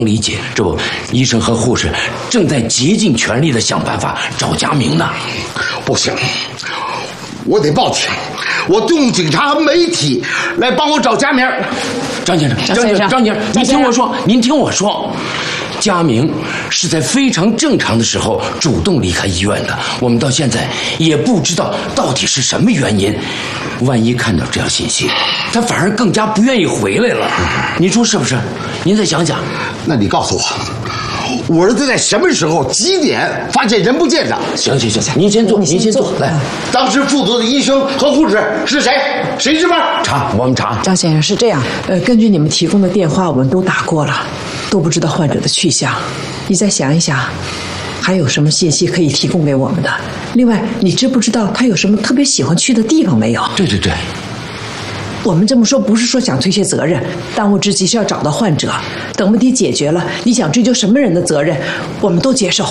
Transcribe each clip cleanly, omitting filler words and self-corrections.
理解，这不，医生和护士正在竭尽全力的想办法找佳明呢。 不行，我得报警，我动用警察和媒体来帮我找佳明。 张先生，您听我说，佳明是在非常正常的时候主动离开医院的，我们到现在也不知道到底是什么原因。万一看到这样信息，他反而更加不愿意回来了。您说是不是？您再想想。 那你告诉我儿子在什么时候、几点发现人不见的？ 行，您先坐，来。 当时负责的医生和护士是谁？谁值班？ 我们查。 张先生是这样，根据你们提供的电话，我们都打过了，都不知道患者的去向。你再想一想，还有什么信息可以提供给我们的？另外，你知不知道他有什么特别喜欢去的地方没有？ 对。 我们这么说不是说想推卸责任，当务之急是要找到患者。等问题解决了，你想追究什么人的责任，我们都接受。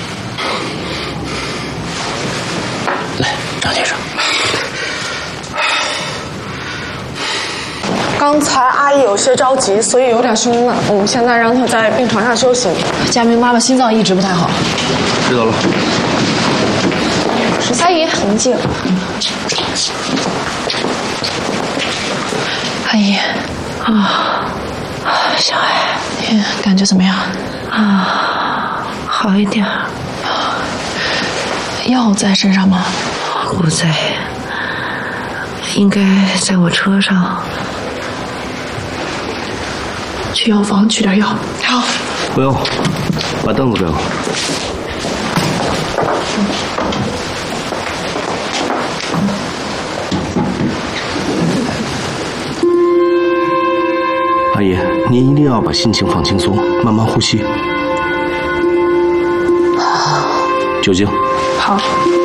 来，张先生。 刚才阿姨有些着急，所以有点凶了。我们现在让她在病床上休息。 佳明妈妈心脏一直不太好。 知道了。 阿姨，您静。阿姨，小艾，你感觉怎么样？ 好一点。 药在身上吗？ 不在，应该在我车上。 去药房取点药。好。 不用，把凳子给我。阿姨，您一定要把心情放轻松，慢慢呼吸。酒精。 好。